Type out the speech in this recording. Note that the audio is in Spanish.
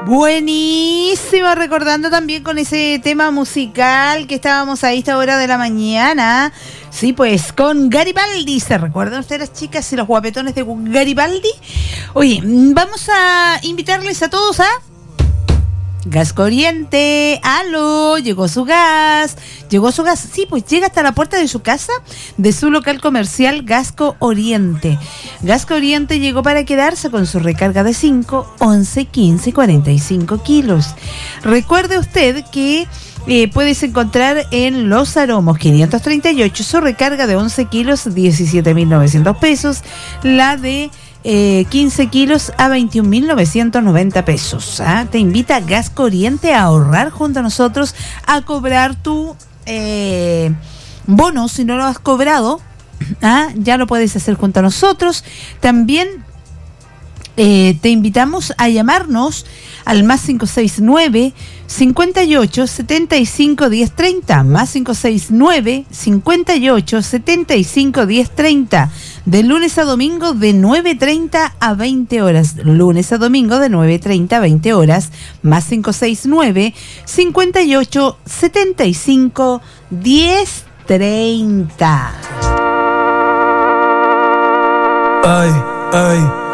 Buenísimo, recordando también con ese tema musical que estábamos a esta hora de la mañana. Sí, pues con Garibaldi. ¿Se recuerdan ustedes, las chicas y los guapetones de Garibaldi? Oye, vamos a invitarles a todos a Gas Corriente. ¡Aló! Llegó su gas. Sí, pues llega hasta la puerta de su casa, de su local comercial Gasco Oriente. Gasco Oriente llegó para quedarse con su recarga de 5, 11, 15 y 45 kilos. Recuerde usted que puedes encontrar en Los Aromos 538 su recarga de 11 kilos, 17.900 pesos. La de 15 kilos a 21.990 pesos. Te invita Gas Corriente a ahorrar junto a nosotros, a cobrar tu bono si no lo has cobrado. Ya lo puedes hacer junto a nosotros. También te invitamos a llamarnos al más 569 58 75 10 30, más 569 58 75 10 30, de lunes a domingo de 9:30 a 20 horas, lunes a domingo de 9:30 a 20 horas, más 569 58 75 10 30. Ay, ay.